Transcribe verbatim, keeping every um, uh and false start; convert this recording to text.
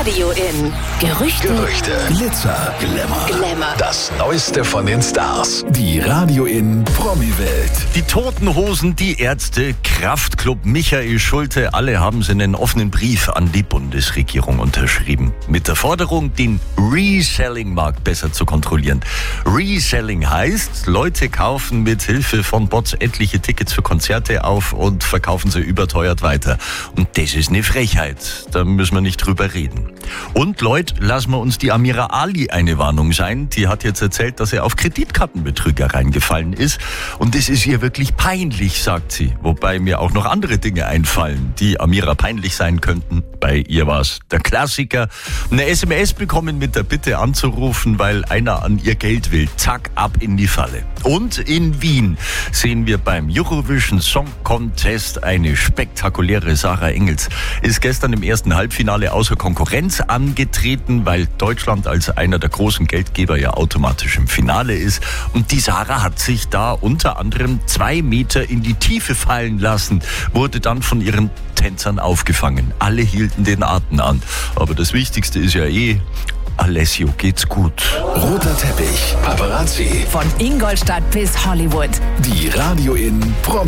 Radio in. Gerüchte, Gerüchte, Glitzer, Glamour, Glamour. Das Neueste von den Stars. Die Radio in Promi-Welt. Die Toten Hosen, die Ärzte, Kraftklub, Michael Schulte, alle haben sie einen offenen Brief an die Bundesregierung unterschrieben. Mit der Forderung, den Reselling-Markt besser zu kontrollieren. Reselling heißt, Leute kaufen mit Hilfe von Bots etliche Tickets für Konzerte auf und verkaufen sie überteuert weiter. Und das ist eine Frechheit. Da müssen wir nicht drüber reden. Und Leute, lassen wir uns die Amira Ali eine Warnung sein. Die hat jetzt erzählt, dass er auf Kreditkartenbetrüger reingefallen ist. Und das ist ihr wirklich peinlich, sagt sie. Wobei mir auch noch andere Dinge einfallen, die Amira peinlich sein könnten. Bei ihr war es der Klassiker. Eine S M S bekommen mit der Bitte anzurufen, weil einer an ihr Geld will. Zack, ab in die Falle. Und in Wien sehen wir beim Eurovision Song Contest eine spektakuläre Sarah Engels. Ist gestern im ersten Halbfinale außer Konkurrenz angetreten, weil Deutschland als einer der großen Geldgeber ja automatisch im Finale ist. Und die Sarah hat sich da unter anderem zwei Meter in die Tiefe fallen lassen, wurde dann von ihren Tänzern aufgefangen. Alle hielten den Atem an. Aber das Wichtigste ist ja eh, Alessio geht's gut. Roter Teppich, Paparazzi. Von Ingolstadt bis Hollywood. Die Radio in Promi